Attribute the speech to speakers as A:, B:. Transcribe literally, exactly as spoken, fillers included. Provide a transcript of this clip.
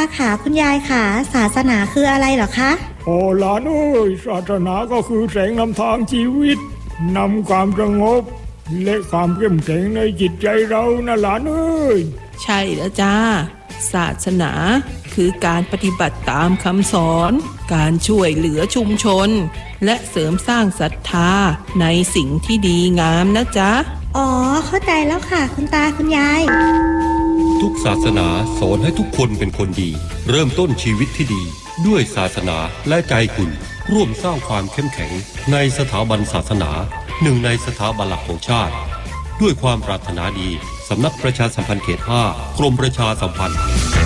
A: ขาคุณยายขาศาสนาคืออะไรเหรอคะ
B: โอ้หลานเอ้ยศาสนาก็คือแสงนำทางชีวิตนำความสงบและความเข้มแข็งในจิตใจเรานะหลานเอ้ย
C: ใช่แล้วจ้าศาสนาคือการปฏิบัติตามคำสอนการช่วยเหลือชุมชนและเสริมสร้างศรัทธาในสิ่งที่ดีงามนะจ๊ะ
A: อ๋อเข้าใจแล้วค่ะคุณตาคุณยาย
D: ทุกศาสนาสอนให้ทุกคนเป็นคนดีเริ่มต้นชีวิตที่ดีด้วยศาสนาและใจคุณร่วมสร้างความเข้มแข็งในสถาบันศาสนาหนึ่งในสถาบันหลักของชาติด้วยความปรารถนาดีสำนักประชาสัมพันธ์เขตห้ากรมประชาสัมพันธ์